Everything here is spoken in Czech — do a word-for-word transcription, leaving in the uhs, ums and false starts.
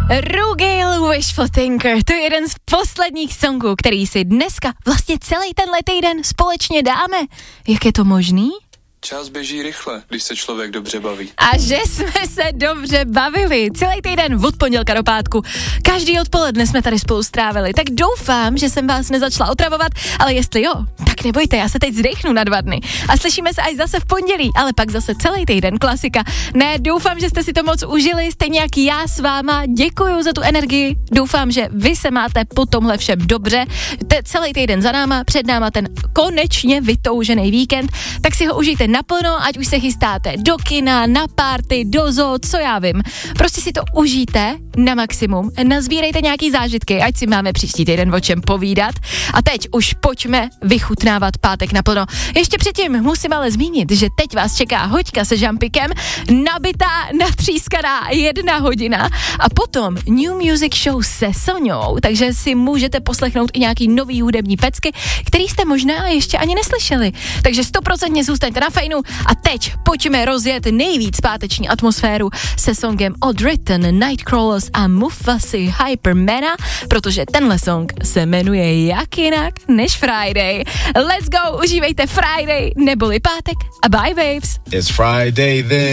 Rugale Wishful Thinker, to je jeden z posledních songů, který si dneska vlastně celý tenhle týden společně dáme. Jak je to možný? Čas běží rychle, když se člověk dobře baví. A že jsme se dobře bavili. Celý týden od pondělka do pátku. Každý odpoledne jsme tady spolu strávili. Tak doufám, že jsem vás nezačala otravovat, ale jestli jo, tak nebojte, já se teď zdechnu na dva dny. A slyšíme se až zase v pondělí, ale pak zase celý týden, klasika. Ne, doufám, že jste si to moc užili, stejně jak já s váma. Děkuju za tu energii. Doufám, že vy se máte po tomhle všem dobře. Te, celý týden za náma, před náma ten konečně vytoužený víkend, tak si ho užijte naplno, ať už se chystáte do kina, na party, do zoo, co já vím. Prostě si to užijte na maximum, nazbírejte nějaký zážitky, ať si máme příští týden o čem povídat. A teď už pojďme vychutnávat pátek naplno. Ještě předtím musím ale zmínit, že teď vás čeká hoďka se Žampikem, nabitá, natřískaná jedna hodina a potom New Music Show se Soňou, takže si můžete poslechnout i nějaký nový hudební pecky, který jste možná ještě ani neslyšeli. Takže stoprocentně zůstaňte na fejnu a teď pojďme rozjet nejvíc páteční atmosféru se songem od Written, Nightcrawlers a Mufasi Hypermana, protože tenhle song se jmenuje jak jinak než Friday. Let's go, užívejte Friday neboli pátek a bye babes. It's Friday then.